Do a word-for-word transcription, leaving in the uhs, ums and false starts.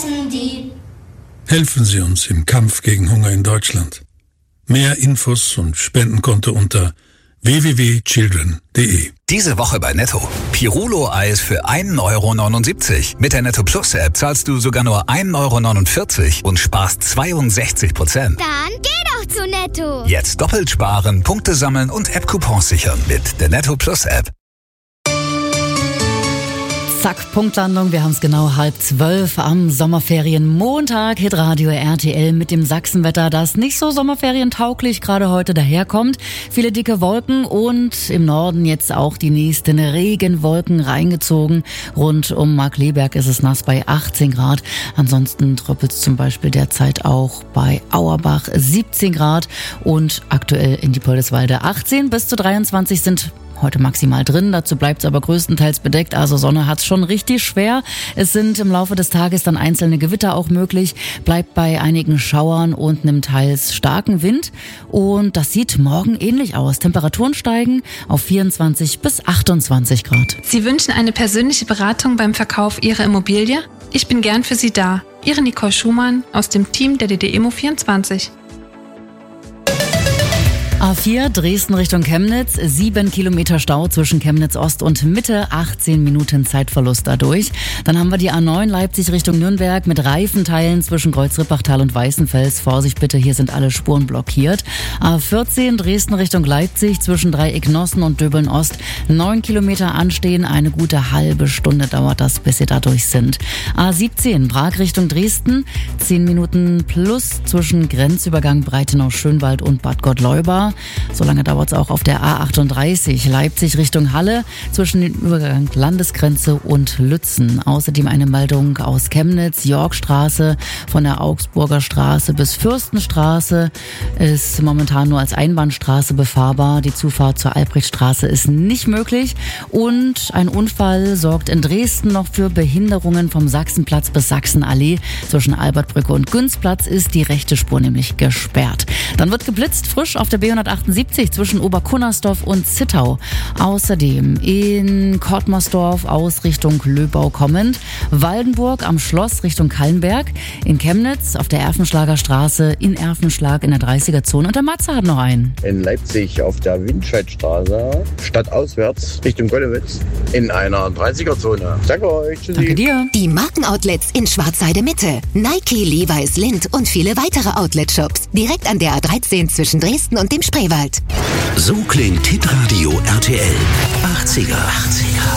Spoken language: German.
essen die. Helfen Sie uns im Kampf gegen Hunger in Deutschland. Mehr Infos und Spendenkonto unter w w w punkt children punkt d e. Diese Woche bei Netto. Pirulo-Eis für ein Euro neunundsiebzig. Mit der Netto Plus App zahlst du sogar nur ein Euro neunundvierzig und sparst zweiundsechzig Prozent. Dann geh doch zu Netto. Jetzt doppelt sparen, Punkte sammeln und App-Coupons sichern mit der Netto Plus App. Zack, Punktlandung. Wir haben es genau halb zwölf am Sommerferien-Montag. Hitradio R T L mit dem Sachsenwetter, das nicht so sommerferientauglich gerade heute daherkommt. Viele dicke Wolken und im Norden jetzt auch die nächsten Regenwolken reingezogen. Rund um Markkleeberg ist es nass bei achtzehn Grad. Ansonsten tröppelt es zum Beispiel derzeit auch bei Auerbach siebzehn Grad und aktuell in Diepoldeswalde achtzehn bis zu dreiundzwanzig sind heute maximal drin, dazu bleibt es aber größtenteils bedeckt, also Sonne hat's schon richtig schwer. Es sind im Laufe des Tages dann einzelne Gewitter auch möglich, bleibt bei einigen Schauern und einem teils starken Wind und das sieht morgen ähnlich aus. Temperaturen steigen auf vierundzwanzig bis achtundzwanzig Grad. Sie wünschen eine persönliche Beratung beim Verkauf Ihrer Immobilie? Ich bin gern für Sie da. Ihre Nicole Schumann aus dem Team der D D Immo vierundzwanzig. A vier Dresden Richtung Chemnitz, sieben Kilometer Stau zwischen Chemnitz Ost und Mitte, achtzehn Minuten Zeitverlust dadurch. Dann haben wir die A neun Leipzig Richtung Nürnberg mit Reifenteilen zwischen Kreuz-Rippachtal und Weißenfels. Vorsicht bitte, hier sind alle Spuren blockiert. A vierzehn Dresden Richtung Leipzig zwischen Dreieck Nossen und Döbeln Ost, neun Kilometer anstehen, eine gute halbe Stunde dauert das, bis Sie da durch sind. A siebzehn Prag Richtung Dresden, zehn Minuten plus zwischen Grenzübergang Breitenau-Schönwald und Bad Gottleuba. So lange dauert es auch auf der A achtunddreißig Leipzig Richtung Halle zwischen dem Übergang Landesgrenze und Lützen. Außerdem eine Meldung aus Chemnitz, Yorkstraße von der Augsburger Straße bis Fürstenstraße ist momentan nur als Einbahnstraße befahrbar. Die Zufahrt zur Albrechtstraße ist nicht möglich und ein Unfall sorgt in Dresden noch für Behinderungen vom Sachsenplatz bis Sachsenallee. Zwischen Albertbrücke und Günzplatz ist die rechte Spur nämlich gesperrt. Dann wird geblitzt frisch auf der B hundertachtundsiebzig zwischen Oberkunnersdorf und Zittau. Außerdem in Kottmersdorf aus Richtung Löbau kommend, Waldenburg am Schloss Richtung Kallenberg, in Chemnitz auf der Erfenschlager Straße, in Erfenschlag in der dreißiger-Zone und der Matze hat noch einen. In Leipzig auf der Windscheidstraße, stadtauswärts Richtung Gollewitz, in einer dreißiger-Zone. Danke euch, tschüssi. Danke dir. Die Markenoutlets in Schwarzheide Mitte, Nike, Levi's, Lindt und viele weitere Outlet-Shops. Direkt an der A dreizehn zwischen Dresden und dem Spreewald. So klingt Hitradio R T L. achtziger. achtziger.